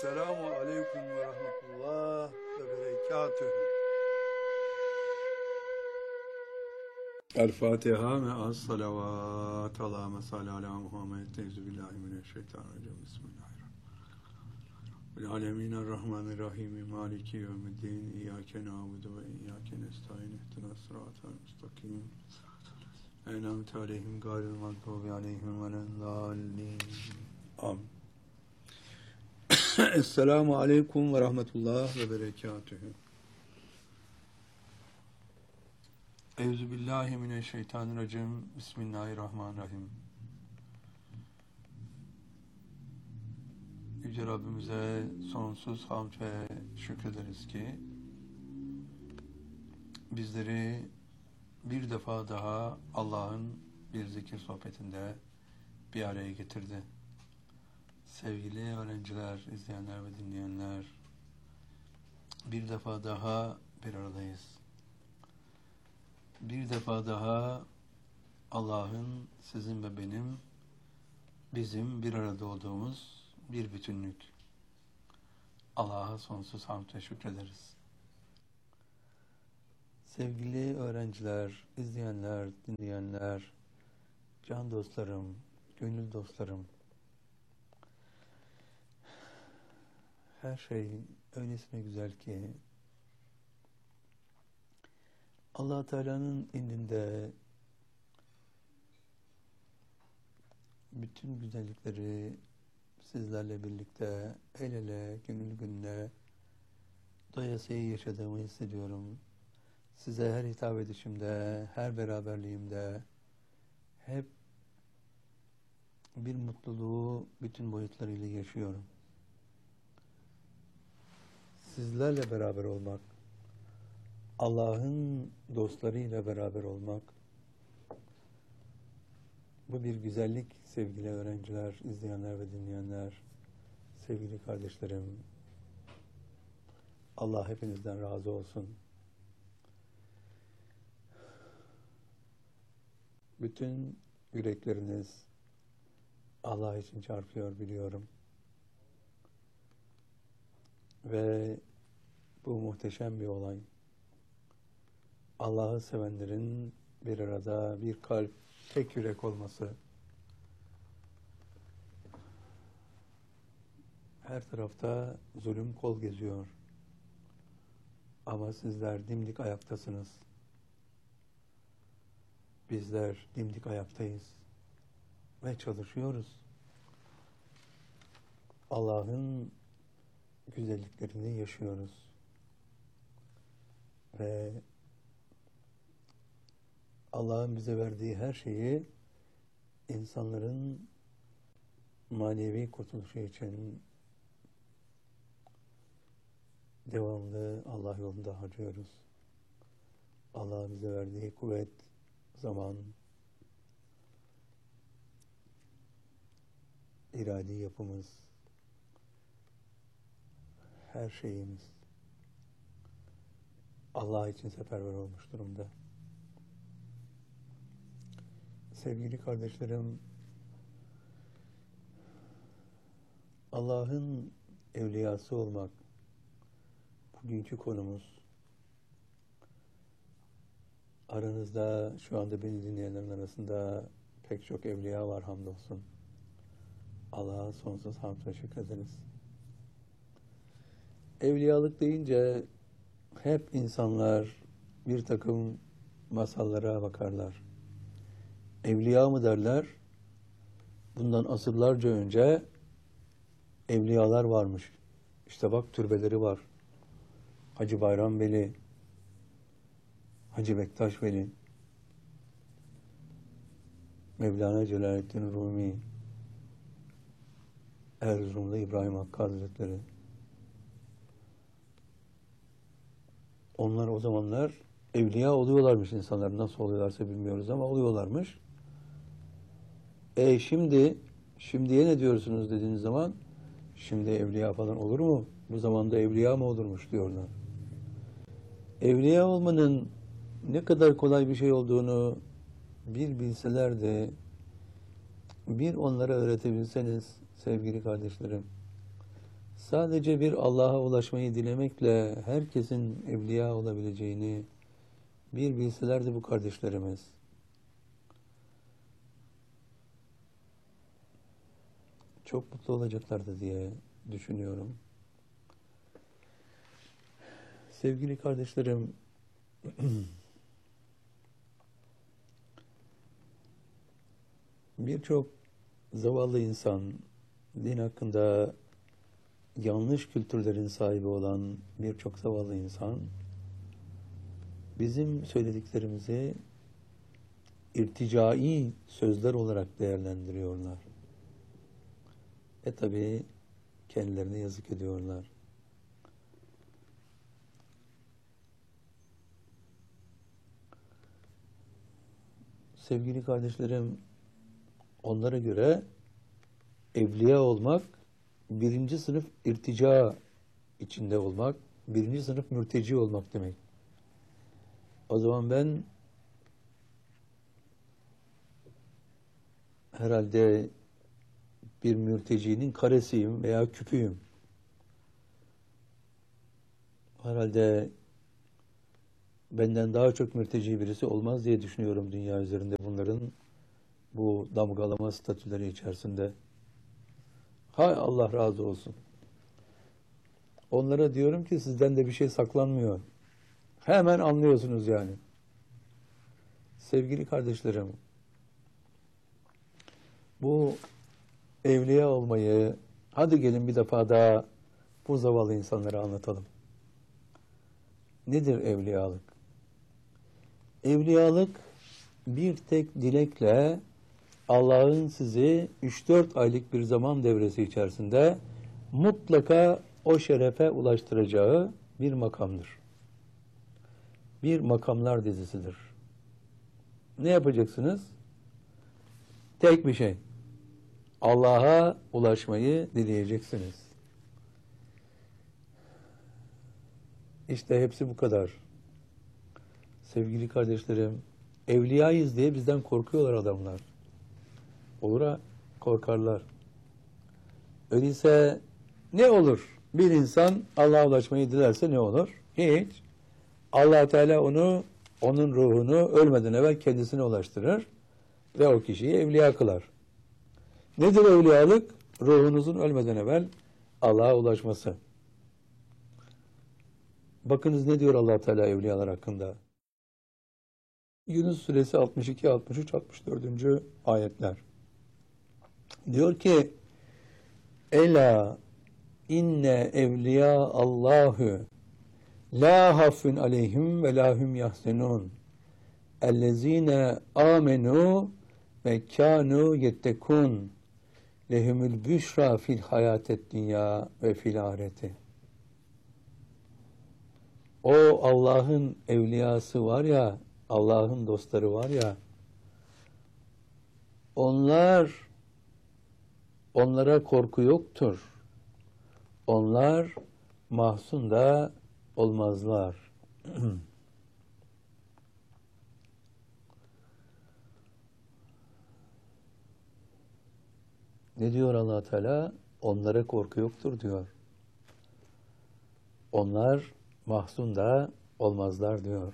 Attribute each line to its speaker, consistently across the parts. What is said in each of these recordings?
Speaker 1: Selamu aleyküm ve rahmetullah ve berekatühü. El Fatiha me'as salavat. Allahümme salli ala Muhammed. Teyzübillahimineşşeytanirracim. Bismillahirrahmanirrahim. Vel alemin errahmanirrahim. Maliki yevmiddin. İyyâke na'budu ve iyyâke nestaîn. İhdinas sıratal mustakim. En'amte aleyhim gayril mağdubi aleyhim veleddâllîn. Amin. Esselamu aleyküm ve rahmetullah ve berekatühü. Euzubillahimineşşeytanirracim. Bismillahirrahmanirrahim. Yüce Rabbimize sonsuz hamd ve şükrederiz ki bizleri bir defa daha Allah'ın bir zikir sohbetinde bir araya getirdi. Sevgili öğrenciler, izleyenler ve dinleyenler, bir defa daha bir aradayız. Bir defa daha Allah'ın sizin ve benim, bizim bir arada olduğumuz bir bütünlük. Allah'a sonsuz hamd ve şükrederiz. Sevgili öğrenciler, izleyenler, dinleyenler, can dostlarım, gönül dostlarım, her şey öylesine güzel ki Allah Teala'nın indinde bütün güzellikleri sizlerle birlikte el ele, gönül gönüle doyasıya yaşadığımı hissediyorum. Size her hitap edişimde, her beraberliğimde hep bir mutluluğu bütün boyutlarıyla yaşıyorum. Sizlerle beraber olmak, Allah'ın dostlarıyla beraber olmak, bu bir güzellik sevgili öğrenciler, izleyenler ve dinleyenler, sevgili kardeşlerim. Allah hepinizden razı olsun. Bütün yürekleriniz Allah için çarpıyor biliyorum. Ve bu muhteşem bir olay. Allah'ı sevenlerin bir arada, bir kalp, tek yürek olması. Her tarafta zulüm kol geziyor. Ama sizler dimdik ayaktasınız. Bizler dimdik ayaktayız. Ve çalışıyoruz. Allah'ın güzelliklerini yaşıyoruz. Ve Allah'ın bize verdiği her şeyi insanların manevi kurtuluşu için devamlı Allah yolunda harcıyoruz. Allah bize verdiği kuvvet, zaman, iradi yapımız, her şeyimiz Allah için seferber olmuş durumda. Sevgili kardeşlerim, Allah'ın evliyası olmak bugünkü konumuz. Aranızda şu anda beni dinleyenlerin arasında pek çok evliya var hamdolsun. Allah'a sonsuz hamd ve şükrederiz. Evliyalık deyince hep insanlar bir takım masallara bakarlar. Evliya mı derler? Bundan asırlarca önce evliyalar varmış. İşte bak türbeleri var. Hacı Bayram Veli, Hacı Bektaş Veli, Mevlana Celaleddin Rumi, Erzurumlu İbrahim Hakkı Hazretleri. Onlar o zamanlar evliya oluyorlarmış insanlar. Nasıl oluyorlarsa bilmiyoruz ama oluyorlarmış. Şimdiye ne diyorsunuz dediğiniz zaman, şimdi evliya falan olur mu? Bu zamanda evliya mı olurmuş diyorlar. Evliya olmanın ne kadar kolay bir şey olduğunu bir bilselerdi, bir onlara öğretebilseniz sevgili kardeşlerim, Sadece bir Allah'a ulaşmayı dilemekle herkesin evliya olabileceğini bir bilselerdi bu kardeşlerimiz. Çok mutlu olacaklardı diye düşünüyorum. Sevgili kardeşlerim, birçok zavallı insan, din hakkında yanlış kültürlerin sahibi olan birçok zavallı insan, bizim söylediklerimizi irticai sözler olarak değerlendiriyorlar. Tabii kendilerine yazık ediyorlar. Sevgili kardeşlerim, onlara göre evliya olmak, birinci sınıf irtica içinde olmak, birinci sınıf mürteci olmak demek. O zaman ben herhalde bir mürtecinin karesiyim veya küpüyüm. Herhalde benden daha çok mürteci birisi olmaz diye düşünüyorum dünya üzerinde bunların bu damgalama statüleri içerisinde. Hay Allah razı olsun. Onlara diyorum ki sizden de bir şey saklanmıyor. Hemen anlıyorsunuz yani. Sevgili kardeşlerim, bu evliya olmayı, hadi gelin bir defa daha bu zavallı insanlara anlatalım. Nedir evliyalık? Evliyalık bir tek dilekle Allah'ın sizi 3-4 aylık bir zaman devresi içerisinde mutlaka o şerefe ulaştıracağı bir makamdır. Bir makamlar dizisidir. Ne yapacaksınız? Tek bir şey. Allah'a ulaşmayı dileyeceksiniz. İşte hepsi bu kadar. Sevgili kardeşlerim, evliyayız diye bizden korkuyorlar adamlar. Olur'a korkarlar. Öyleyse ne olur? Bir insan Allah'a ulaşmayı dilerse ne olur? Hiç. Allah Teala onun ruhunu ölmeden evvel kendisine ulaştırır ve o kişiyi evliya kılar. Nedir evliyalık? Ruhunuzun ölmeden evvel Allah'a ulaşması. Bakınız ne diyor Allah Teala evliyalar hakkında. Yunus suresi 62, 63, 64. ayetler. Diyor ki Ela inne evliya Allahu la hafun aleyhim ve la hum yahzenun ellezine amenu ve kanu yettekun lehumul büşra fil hayatet dünya ve fil ahireti. O Allah'ın evliyası var ya, Allah'ın dostları var ya, onlara korku yoktur. Onlar mahzun da olmazlar. Ne diyor Allah Teala? Onlara korku yoktur diyor. Onlar mahzun da olmazlar diyor.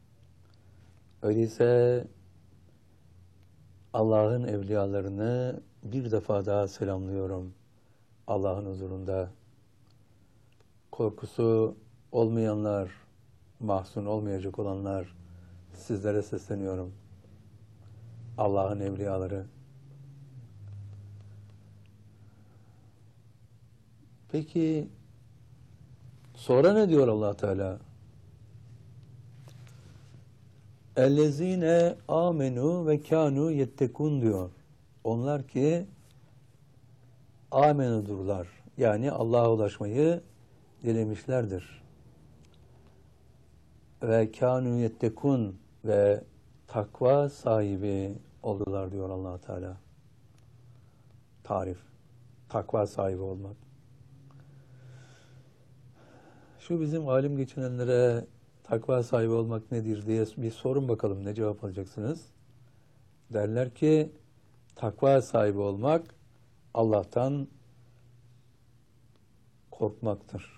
Speaker 1: Öyleyse Allah'ın evliyalarını bir defa daha selamlıyorum. Allah'ın huzurunda. Korkusu olmayanlar, mahzun olmayacak olanlar, sizlere sesleniyorum. Allah'ın evliyaları. Peki sonra ne diyor Allah Teala? Ellezine amenu ve kanu yettekun diyor. Onlar ki amenudurlar. Yani Allah'a ulaşmayı dilemişlerdir. Ve kanu yettekun ve takva sahibi oldular diyor Allah Teala. Tarif. Takva sahibi olmak. Şu bizim alim geçinenlere takva sahibi olmak nedir diye bir sorun bakalım, ne cevap alacaksınız? Derler ki takva sahibi olmak Allah'tan korkmaktır.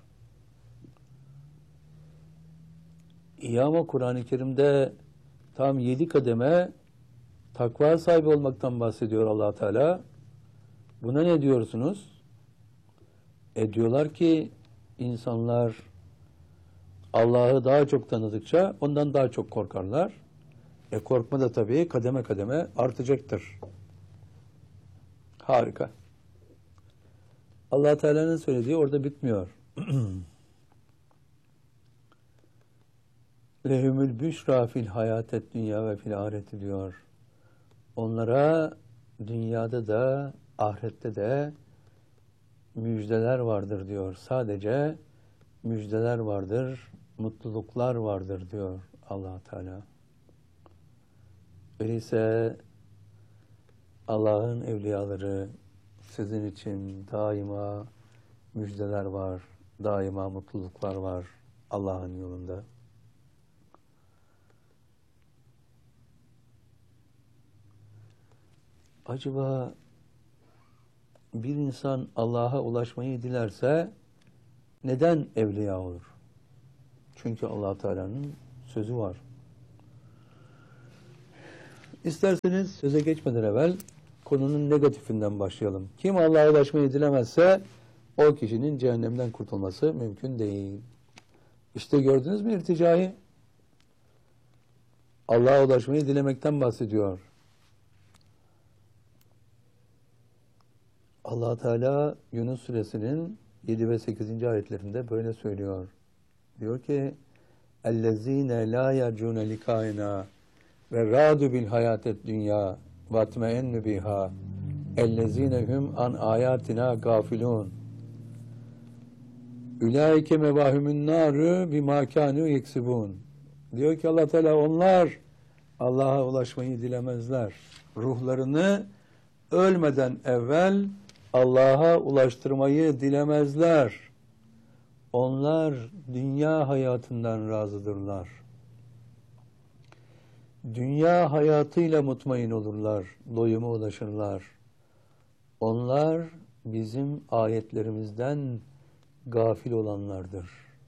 Speaker 1: İyi ama Kur'an-ı Kerim'de tam 7 kademe takva sahibi olmaktan bahsediyor Allah Teala. Buna ne diyorsunuz? Diyorlar ki insanlar Allah'ı daha çok tanıdıkça ondan daha çok korkarlar. Korkma da tabii kademe kademe artacaktır. Harika. Allah Teala'nın söylediği orada bitmiyor. Lehumül büşra fil hayatet dünya ve fil ahireti diyor. Onlara dünyada da ahirette de müjdeler vardır diyor. Sadece müjdeler vardır, mutluluklar vardır diyor Allah Teala. Öyleyse Allah'ın evliyaları sizin için daima müjdeler var, daima mutluluklar var Allah'ın yolunda. Acaba bir insan Allah'a ulaşmayı dilerse neden evliya olur? Çünkü Allah Teala'nın sözü var. İsterseniz söze geçmeden evvel konunun negatifinden başlayalım. Kim Allah'a ulaşmayı dilemezse o kişinin cehennemden kurtulması mümkün değil. İşte gördünüz mü irticayı? Allah'a ulaşmayı dilemekten bahsediyor. Allah Teala Yunus suresinin 7 ve 8. ayetlerinde böyle söylüyor. Diyor ki: "Ellezîne lâ yercûne likâina ve râdu bil hayâted dünya ve atmeennü biha ellezîne hum an âyâtina gâfilûn. Ulaike mevâhumün nâru bimâ kânû yeksibûn." Diyor ki Allah Teala onlar Allah'a ulaşmayı dilemezler. Ruhlarını ölmeden evvel Allah'a ulaştırmayı dilemezler. Onlar dünya hayatından razıdırlar. Dünya hayatıyla mutmain olurlar, doyuma ulaşırlar. Onlar bizim ayetlerimizden gafil olanlardır.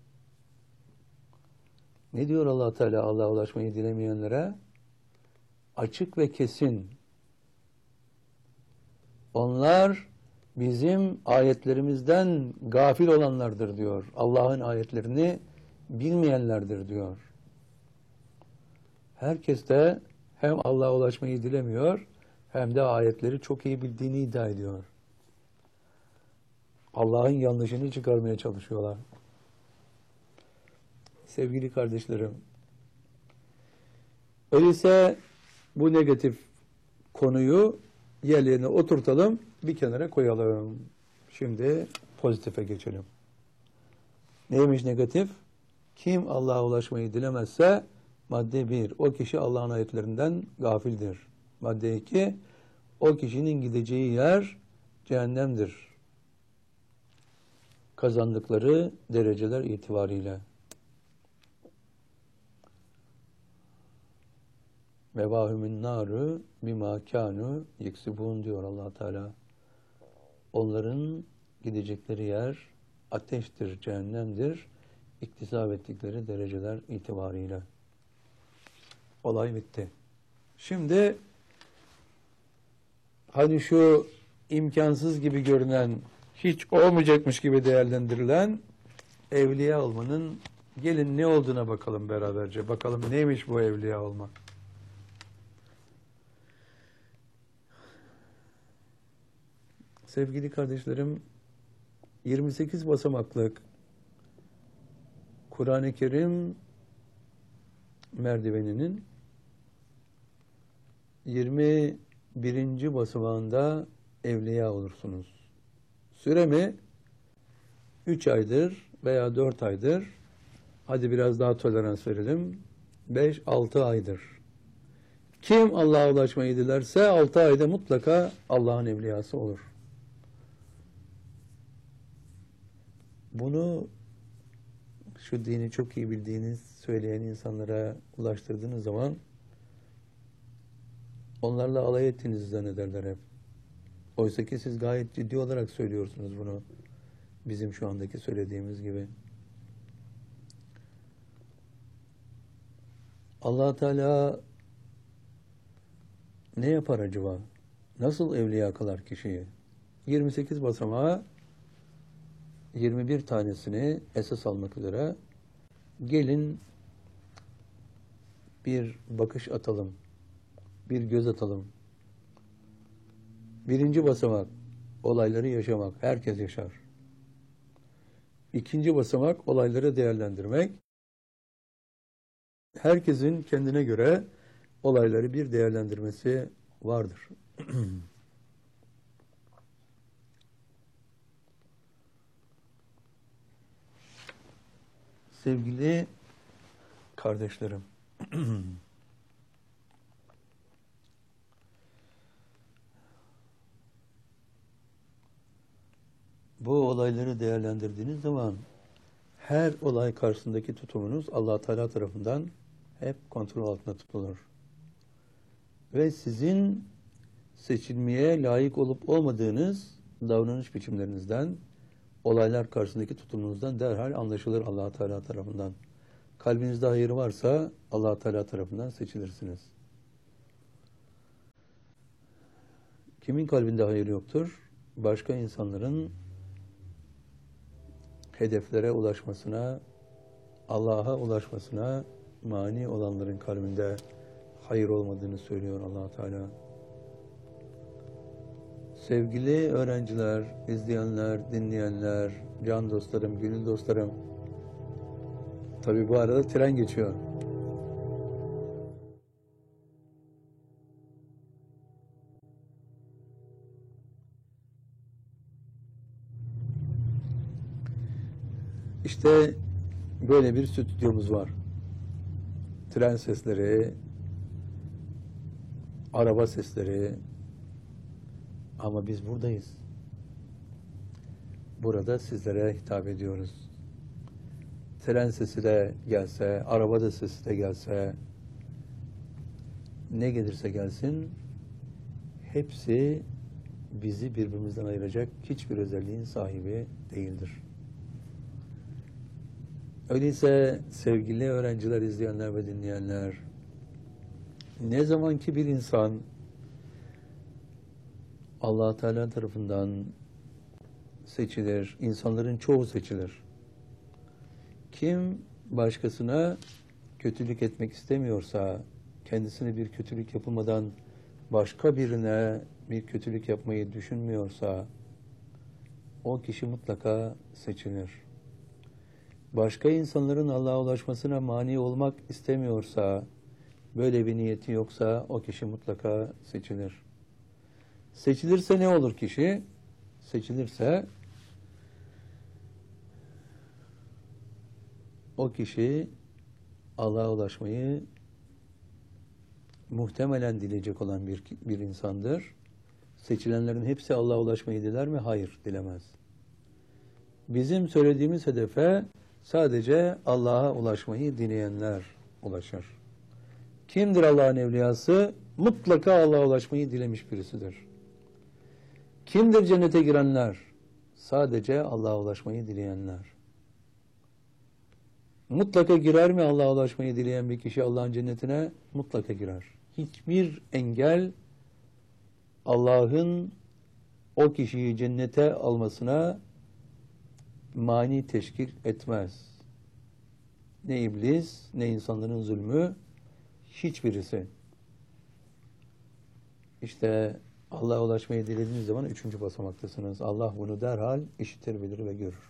Speaker 1: Ne diyor Allah Teala Allah'a ulaşmayı dilemeyenlere? Açık ve kesin. Onlar bizim ayetlerimizden gafil olanlardır diyor. Allah'ın ayetlerini bilmeyenlerdir diyor. Herkes de hem Allah'a ulaşmayı dilemiyor hem de ayetleri çok iyi bildiğini iddia ediyor. Allah'ın yanlışını çıkarmaya çalışıyorlar. Sevgili kardeşlerim, öyleyse bu negatif konuyu yerlerine oturtalım, bir kenara koyalım. Şimdi pozitife geçelim. Neymiş negatif? Kim Allah'a ulaşmayı dilemezse madde 1, o kişi Allah'ın ayetlerinden gafildir. Madde 2, o kişinin gideceği yer cehennemdir. Kazandıkları dereceler itibariyle. Mevâhumün nâru bimâ kânû yeksibûn diyor Allah Teala. Onların gidecekleri yer ateştir, cehennemdir. İktisap ettikleri dereceler itibariyle. Olay bitti. Şimdi hani şu imkansız gibi görünen, hiç olmayacakmış gibi değerlendirilen evliya olmanın gelin ne olduğuna bakalım beraberce. Bakalım neymiş bu evliya olmak. Sevgili kardeşlerim, 28 basamaklık Kur'an-ı Kerim merdiveninin 21. basamağında evliya olursunuz. Süremi 3 aydır veya 4 aydır, hadi biraz daha tolerans verelim, 5-6 aydır. Kim Allah'a ulaşmayı dilerse 6 ayda mutlaka Allah'ın evliyası olur. Bunu şu dini çok iyi bildiğiniz söyleyen insanlara ulaştırdığınız zaman onlarla alay ettiğinizi zannederler hep. Oysa ki siz gayet ciddi olarak söylüyorsunuz bunu. Bizim şu andaki söylediğimiz gibi. Allah Teala ne yapar acaba? Nasıl evliya kılar kişiyi? 28 basamağa 21 tanesini esas almak üzere gelin bir bakış atalım, bir göz atalım. Birinci basamak, olayları yaşamak, herkes yaşar. İkinci basamak, olayları değerlendirmek. Herkesin kendine göre olayları bir değerlendirmesi vardır. Sevgili kardeşlerim, bu olayları değerlendirdiğiniz zaman her olay karşısındaki tutumunuz Allah Teala tarafından hep kontrol altında tutulur. Ve sizin seçilmeye layık olup olmadığınız davranış biçimlerinizden, olaylar karşısındaki tutumunuzdan derhal anlaşılır Allah Teala tarafından. Kalbinizde hayır varsa Allah Teala tarafından seçilirsiniz. Kimin kalbinde hayır yoktur? Başka insanların hedeflere ulaşmasına, Allah'a ulaşmasına mani olanların kalbinde hayır olmadığını söylüyor Allah Teala. Sevgili öğrenciler, izleyenler, dinleyenler, can dostlarım, gönül dostlarım. Tabii bu arada tren geçiyor. İşte böyle bir stüdyomuz var. Tren sesleri, araba sesleri, ama biz buradayız. Burada sizlere hitap ediyoruz. Tren sesi de gelse, araba da sesi de gelse, ne gelirse gelsin, hepsi bizi birbirimizden ayıracak hiçbir özelliğin sahibi değildir. Öyleyse sevgili öğrenciler, izleyenler ve dinleyenler, ne zaman ki bir insan Allah Teala tarafından seçilir, insanların çoğu seçilir. Kim başkasına kötülük etmek istemiyorsa, kendisine bir kötülük yapılmadan başka birine bir kötülük yapmayı düşünmüyorsa, o kişi mutlaka seçilir. Başka insanların Allah'a ulaşmasına mani olmak istemiyorsa, böyle bir niyeti yoksa o kişi mutlaka seçilir. Seçilirse ne olur kişi? Seçilirse o kişi Allah'a ulaşmayı muhtemelen dileyecek olan bir insandır. Seçilenlerin hepsi Allah'a ulaşmayı diler mi? Hayır, dilemez. Bizim söylediğimiz hedefe sadece Allah'a ulaşmayı dileyenler ulaşır. Kimdir Allah'ın evliyası? Mutlaka Allah'a ulaşmayı dilemiş birisidir. Kimdir cennete girenler? Sadece Allah'a ulaşmayı dileyenler. Mutlaka girer mi Allah'a ulaşmayı dileyen bir kişi Allah'ın cennetine? Mutlaka girer. Hiçbir engel Allah'ın o kişiyi cennete almasına mani teşkil etmez. Ne iblis, ne insanların zulmü, hiçbirisi. İşte Allah'a ulaşmayı dilediğiniz zaman 3. basamaktasınız. Allah bunu derhal işitir, bilir ve görür.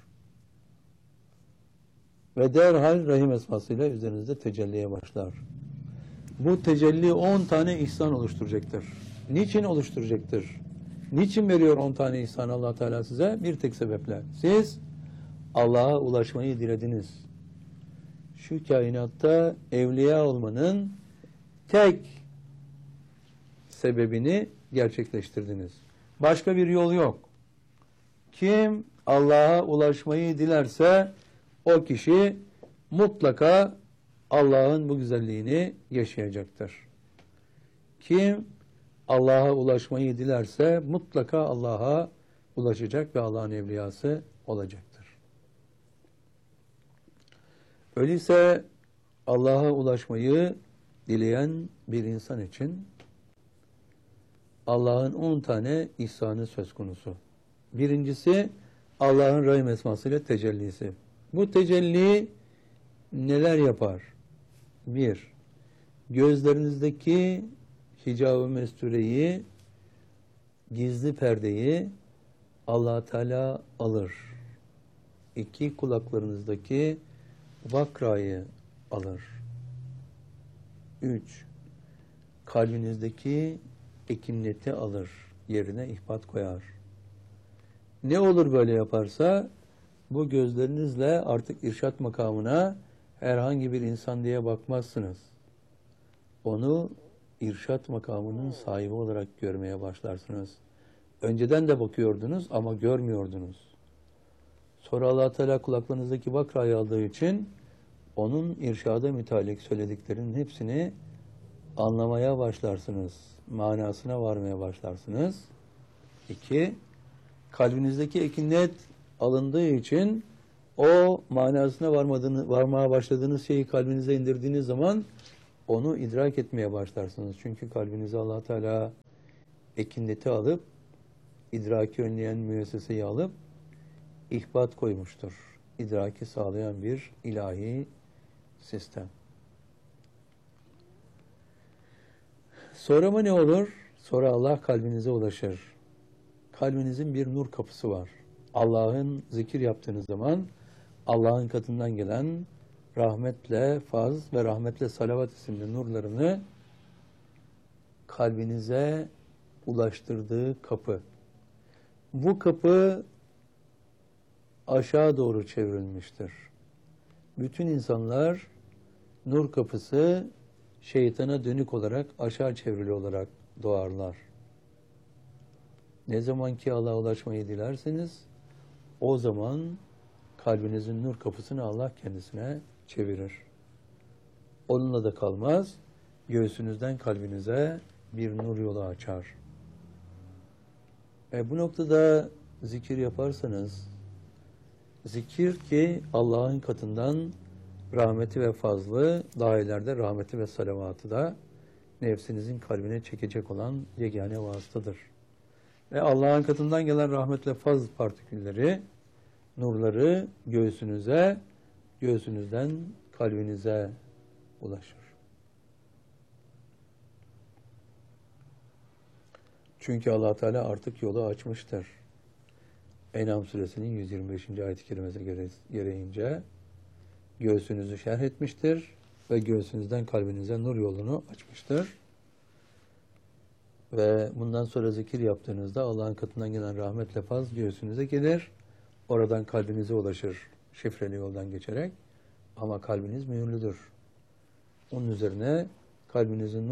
Speaker 1: Ve derhal Rahim esmasıyla üzerinizde tecelliye başlar. Bu tecelli 10 tane ihsan oluşturacaktır. Niçin oluşturacaktır? Niçin veriyor 10 tane ihsan Allah Teala size? Bir tek sebeple. Siz Allah'a ulaşmayı dilediniz. Şu kainatta evliya olmanın tek sebebini gerçekleştirdiniz. Başka bir yol yok. Kim Allah'a ulaşmayı dilerse o kişi mutlaka Allah'ın bu güzelliğini yaşayacaktır. Kim Allah'a ulaşmayı dilerse mutlaka Allah'a ulaşacak ve Allah'ın evliyası olacaktır. Öyleyse Allah'a ulaşmayı dileyen bir insan için Allah'ın 10 tane ihsanı söz konusu. Birincisi Allah'ın Rahim esmasıyla tecellisi. Bu tecelli neler yapar? Bir, gözlerinizdeki hicab-ı mestureyi, gizli perdeyi Allah Teala alır. İki, kulaklarınızdaki vakrayı alır. 3, kalbinizdeki ekinleti alır, yerine ihbat koyar. Ne olur böyle yaparsa, bu gözlerinizle artık irşat makamına herhangi bir insan diye bakmazsınız. Onu irşat makamının sahibi olarak görmeye başlarsınız. Önceden de bakıyordunuz ama görmüyordunuz. Sonra Allah Teala kulaklarınızdaki vakrayı aldığı için onun irşada mütalik söylediklerinin hepsini anlamaya başlarsınız. Manasına varmaya başlarsınız. 2, kalbinizdeki ekinnet alındığı için o manasına varmaya başladığınız şeyi kalbinize indirdiğiniz zaman onu idrak etmeye başlarsınız. Çünkü kalbinize Allah Teala ekinneti alıp, idraki önleyen müesseseyi alıp ihbat koymuştur. İdraki sağlayan bir ilahi sistem. Sonra mı ne olur? Sonra Allah kalbinize ulaşır. Kalbinizin bir nur kapısı var. Allah'ın zikir yaptığınız zaman Allah'ın katından gelen rahmetle faz ve rahmetle salavat isimli nurlarını kalbinize ulaştırdığı kapı. Bu kapı aşağı doğru çevrilmiştir. Bütün insanlar nur kapısı şeytana dönük olarak aşağı çevrili olarak doğarlar. Ne zaman ki Allah'a ulaşmayı dilerseniz o zaman kalbinizin nur kapısını Allah kendisine çevirir. Onunla da kalmaz. Göğsünüzden kalbinize bir nur yolu açar. Bu noktada zikir yaparsanız, zikir ki Allah'ın katından rahmeti ve fazlı, daha ileride rahmeti ve salavatı da nefsinizin kalbine çekecek olan yegane vasıtadır. Ve Allah'ın katından gelen rahmet ve fazl partikülleri, nurları göğsünüze, göğsünüzden kalbinize ulaşır. Çünkü Allah Teala artık yolu açmıştır. En'am suresinin 125. ayet-i kerimesi gereğince göğsünüzü şerh etmiştir ve göğsünüzden kalbinize nur yolunu açmıştır. Ve bundan sonra zikir yaptığınızda Allah'ın katından gelen rahmetle faz göğsünüze gelir. Oradan kalbinize ulaşır şifreli yoldan geçerek. Ama kalbiniz mühürlüdür. Onun üzerine kalbinizin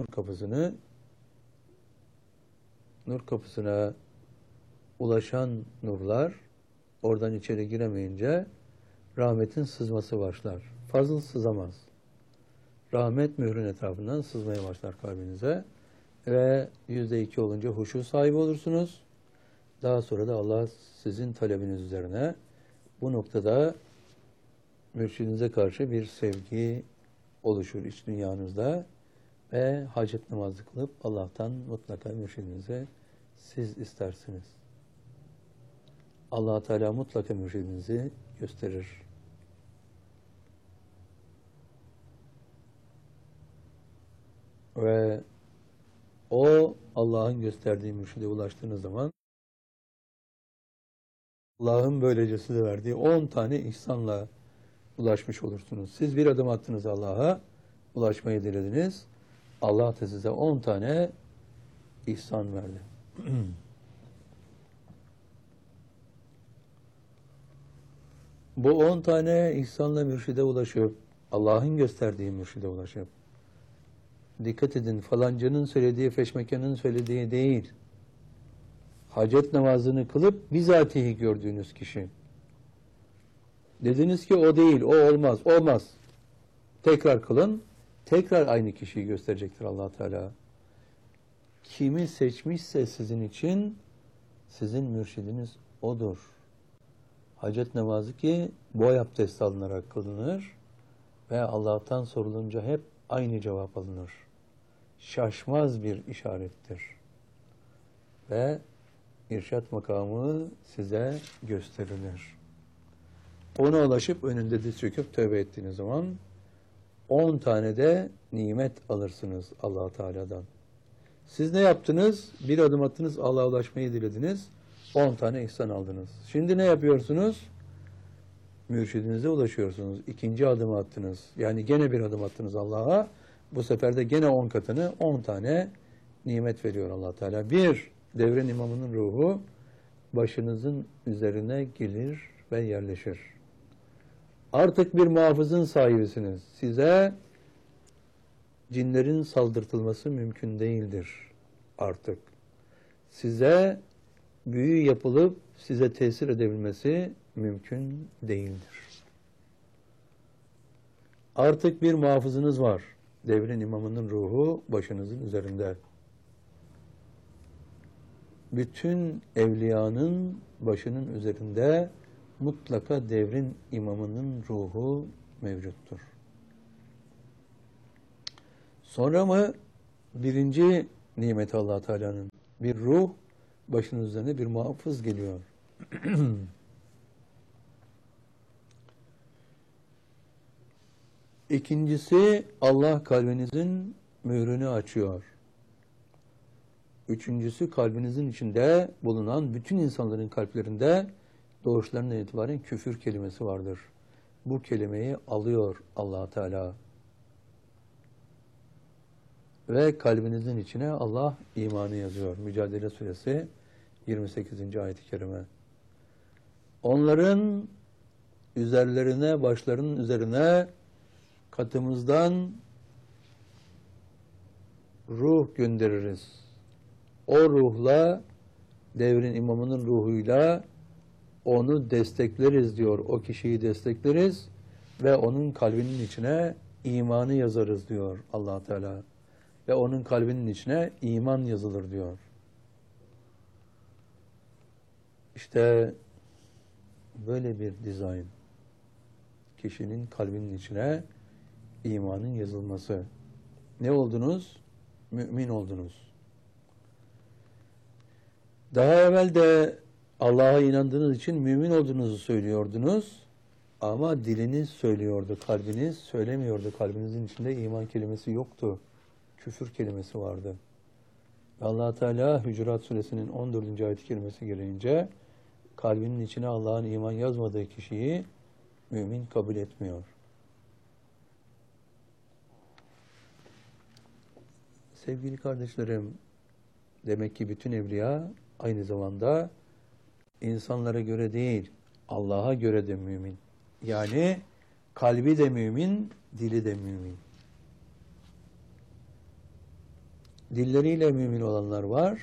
Speaker 1: nur kapısına ulaşan nurlar oradan içeri giremeyince rahmetin sızması başlar. Fazıl sızamaz. Rahmet mührün etrafından sızmaya başlar kalbinize. Ve %2 olunca huşu sahibi olursunuz. Daha sonra da Allah sizin talebiniz üzerine bu noktada mürşidinize karşı bir sevgi oluşur iç dünyanızda ve hacet namazı kılıp Allah'tan mutlaka mürşidinize siz istersiniz. Allah Teala mutlaka mürşidinizi gösterir. Ve o Allah'ın gösterdiği mürşide ulaştığınız zaman Allah'ın böylece size verdiği 10 tane ihsanla ulaşmış olursunuz. Siz bir adım attınız Allah'a, ulaşmayı dilediniz. Allah da size 10 tane ihsan verdi. Bu 10 tane ihsanla mürşide ulaşıp, Allah'ın gösterdiği mürşide ulaşıp, dikkat edin, falancanın söylediği, feşmekanın söylediği değil, hacet namazını kılıp bizatihi gördüğünüz kişi. Dediniz ki o değil, o olmaz, olmaz. Tekrar kılın, tekrar aynı kişiyi gösterecektir Allah Teala. Kimi seçmişse sizin için, sizin mürşidiniz odur. Hacet namazı ki boy abdesti alınarak kılınır ve Allah'tan sorulunca hep aynı cevap alınır. Şaşmaz bir işarettir. Ve irşat makamı size gösterilir. Ona ulaşıp önünde diz çöküp tövbe ettiğiniz zaman 10 tane de nimet alırsınız Allah Teala'dan. Siz ne yaptınız? Bir adım attınız, Allah'a ulaşmayı dilediniz. 10 tane ihsan aldınız. Şimdi ne yapıyorsunuz? Mürşidinize ulaşıyorsunuz. İkinci adımı attınız. Yani gene bir adım attınız Allah'a. Bu sefer de gene 10 katını, 10 tane nimet veriyor Allah Teala. Bir, devrin imamının ruhu başınızın üzerine gelir ve yerleşir. Artık bir muhafızın sahibisiniz. Size cinlerin saldırtılması mümkün değildir artık. Size büyü yapılıp size tesir edebilmesi mümkün değildir. Artık bir muhafızınız var. Devrin imamının ruhu başınızın üzerinde. Bütün evliyanın başının üzerinde mutlaka devrin imamının ruhu mevcuttur. Sonra mı birinci nimeti Allah Teala'nın bir ruh başının üzerine bir muhafız geliyor. İkincisi Allah kalbinizin mührünü açıyor. Üçüncüsü kalbinizin içinde bulunan bütün insanların kalplerinde doğuşlarından itibaren küfür kelimesi vardır. Bu kelimeyi alıyor Allah Teala. Ve kalbinizin içine Allah imanı yazıyor. Mücadele Suresi 28. ayet-i kerime. Onların üzerlerine, başlarının üzerine katımızdan ruh göndeririz. O ruhla, devrin imamının ruhuyla onu destekleriz diyor. O kişiyi destekleriz ve onun kalbinin içine imanı yazarız diyor Allah Teala. Ve onun kalbinin içine iman yazılır diyor. İşte böyle bir dizayn. Kişinin kalbinin içine imanın yazılması. Ne oldunuz? Mümin oldunuz. Daha evvel de Allah'a inandığınız için mümin olduğunuzu söylüyordunuz. Ama diliniz söylüyordu, kalbiniz söylemiyordu. Kalbinizin içinde iman kelimesi yoktu. Küfür kelimesi vardı. Allah Teala Hücurat Suresinin 14. ayet-i kerimesi gereğince kalbinin içine Allah'ın iman yazmadığı kişiyi mümin kabul etmiyor. Sevgili kardeşlerim, demek ki bütün evliya aynı zamanda insanlara göre değil, Allah'a göre de mümin. Yani kalbi de mümin, dili de mümin. Dilleriyle mümin olanlar var.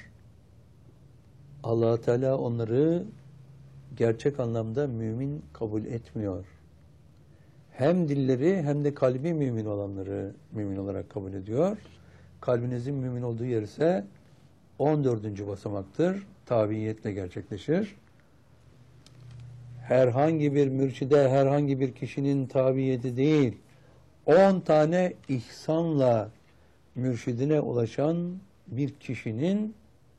Speaker 1: Allah Teala onları gerçek anlamda mümin kabul etmiyor. Hem dilleri hem de kalbi mümin olanları mümin olarak kabul ediyor. Kalbinizin mümin olduğu yer ise 14. basamaktır. Tabiiyetle gerçekleşir. Herhangi bir mürşide, herhangi bir kişinin tabiyeti değil, 10 tane ihsanla mürşidine ulaşan bir kişinin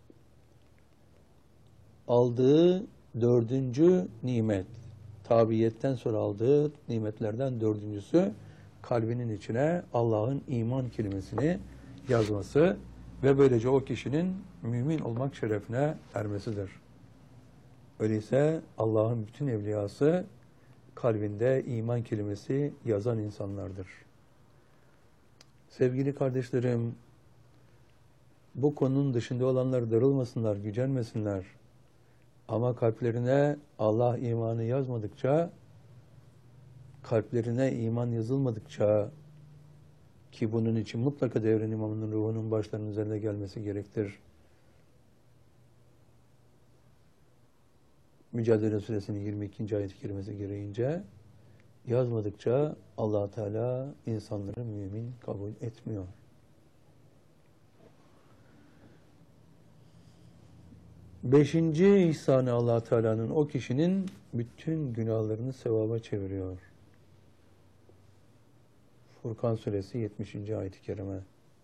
Speaker 1: aldığı 4. nimet, tabiyetten sonra aldığı nimetlerden 4.'sü kalbinin içine Allah'ın iman kelimesini yazması ve böylece o kişinin mümin olmak şerefine ermesidir. Öyleyse Allah'ın bütün evliyası kalbinde iman kelimesi yazan insanlardır. Sevgili kardeşlerim, bu konunun dışında olanlar darılmasınlar, gücenmesinler. Ama kalplerine Allah imanı yazmadıkça, kalplerine iman yazılmadıkça, ki bunun için mutlaka devrin imamının ruhunun başlarının üzerine gelmesi gerektir. Mücadele Suresinin 22. ayet-i kerimesi gereğince yazmadıkça Allah Teala insanları mümin kabul etmiyor. Beşinci ihsanı Allah Teala'nın o kişinin bütün günahlarını sevaba çeviriyor. Furkan suresi 70. ayet-i kerime.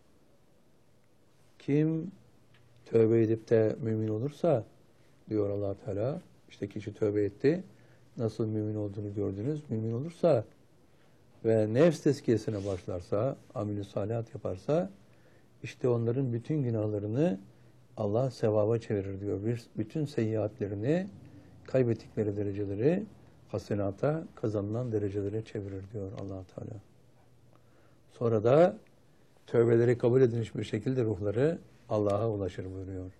Speaker 1: Kim tövbe edip de mümin olursa diyor Allah Teala, işte kişi tövbe etti, nasıl mümin olduğunu gördünüz, mümin olursa ve nefs tezkiyesine başlarsa, amel-i salihat yaparsa, işte onların bütün günahlarını Allah sevaba çevirir diyor. Bütün seyyiatlerini, kaybettikleri dereceleri hasenata, kazanılan derecelere çevirir diyor Allah Teala. Sonra da tövbeleri kabul edilmiş bir şekilde ruhları Allah'a ulaşır buyuruyor.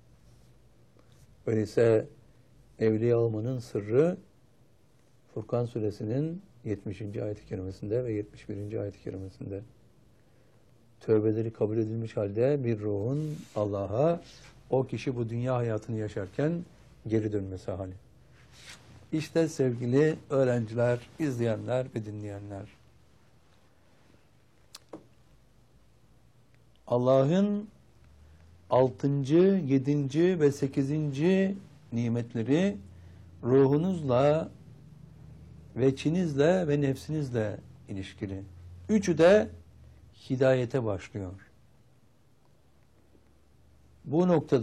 Speaker 1: Öyleyse evliya olmanın sırrı Furkan suresinin 70. ayet-i kerimesinde ve 71. ayet-i kerimesinde. Tövbeleri kabul edilmiş halde bir ruhun Allah'a o kişi bu dünya hayatını yaşarken geri dönmesi hali. İşte sevgili öğrenciler, izleyenler ve dinleyenler, Allah'ın 6., 7. ve 8. nimetleri ruhunuzla, veçinizle ve nefsinizle ilişkili. Üçü de hidayete başlıyor. Bu noktada